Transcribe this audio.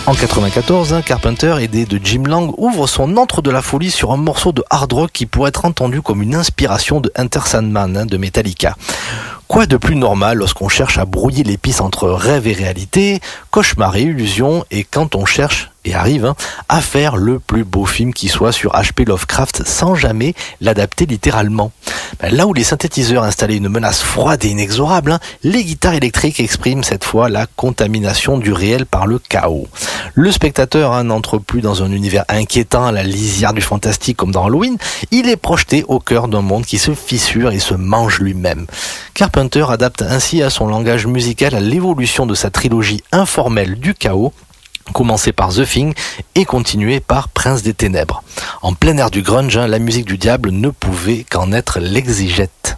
En 94, Carpenter, aidé de Jim Lang, ouvre son antre de la folie sur un morceau de hard rock qui pourrait être entendu comme une inspiration de Enter Sandman de Metallica. Quoi de plus normal lorsqu'on cherche à brouiller les pistes entre rêve et réalité, cauchemar et illusion, et quand on cherche, et arrive, à faire le plus beau film qui soit sur H.P. Lovecraft sans jamais l'adapter littéralement. Là où les synthétiseurs installaient une menace froide et inexorable, les guitares électriques expriment cette fois la contamination du réel par le chaos. Le spectateur n'entre plus dans un univers inquiétant à la lisière du fantastique comme dans Halloween, il est projeté au cœur d'un monde qui se fissure et se mange lui-même. Carpenter adapte ainsi à son langage musical à l'évolution de sa trilogie informelle du chaos, commencé par The Thing et continué par Prince des Ténèbres. En plein air du grunge, la musique du diable ne pouvait qu'en être l'exégète.